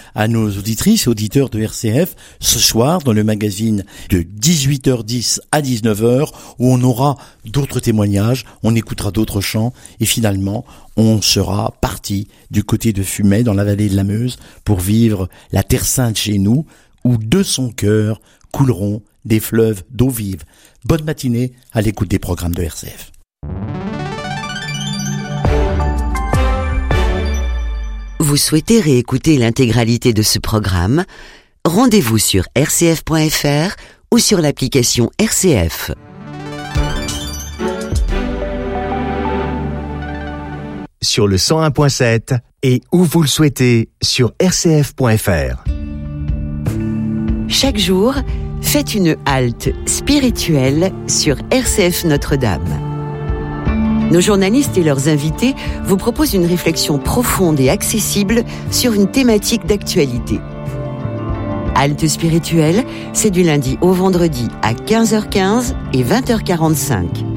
à nos auditrices et auditeurs de RCF ce soir dans le magazine de 18h10 à 19h où on aura d'autres témoignages, on écoutera d'autres chants et finalement on sera parti du côté de Fumay dans la vallée de la Meuse pour vivre la Terre Sainte chez nous où de son cœur couleront des fleuves d'eau vive. Bonne matinée à l'écoute des programmes de RCF. Vous souhaitez réécouter l'intégralité de ce programme ? Rendez-vous sur rcf.fr ou sur l'application RCF. Sur le 101.7 et où vous le souhaitez sur rcf.fr. Chaque jour, faites une halte spirituelle sur RCF Notre-Dame. Nos journalistes et leurs invités vous proposent une réflexion profonde et accessible sur une thématique d'actualité. Halte spirituelle, c'est du lundi au vendredi à 15h15 et 20h45.